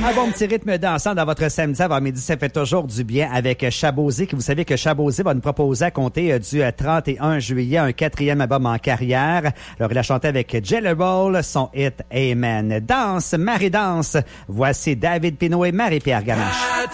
Un bon petit rythme dansant dans votre samedi avant midi, ça fait toujours du bien avec Chabosy, que vous savez que Chabosy va nous proposer à compter du 31 juillet un 4e album en carrière. Alors, il a chanté avec Jelly Roll son hit Amen. Danse, Marie danse. Voici David Pinault et Marie-Pierre Gamache.